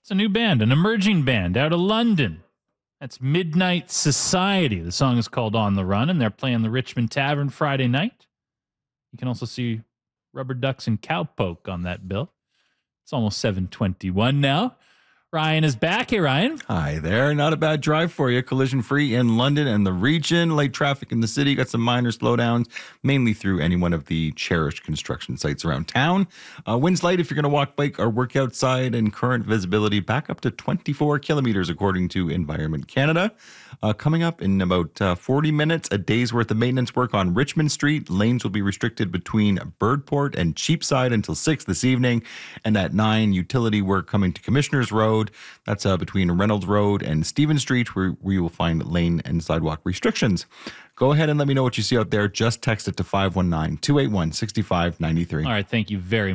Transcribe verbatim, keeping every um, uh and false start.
It's a new band, an emerging band out of London. That's Midnight Society. The song is called On the Run, and they're playing the Richmond Tavern Friday night. You can also see Rubber Ducks and Cowpoke on that bill. It's almost seven twenty-one now. Ryan is back. Hey, Ryan. Hi there. Not a bad drive for you. Collision free in London and the region. Light traffic in the city. Got some minor slowdowns, mainly through any one of the cherished construction sites around town. Uh, winds light if you're going to walk, bike, or work outside, and current visibility back up to twenty-four kilometers, according to Environment Canada. Uh, coming up in about uh, forty minutes, a day's worth of maintenance work on Richmond Street. Lanes will be restricted between Birdport and Cheapside until six this evening. And at nine, utility work coming to Commissioners Road. That's uh, between Reynolds Road and Stephen Street, where, where you will find lane and sidewalk restrictions. Go ahead and let me know what you see out there. Just text it to five one nine, two eight one, six five nine three. All right, thank you very much.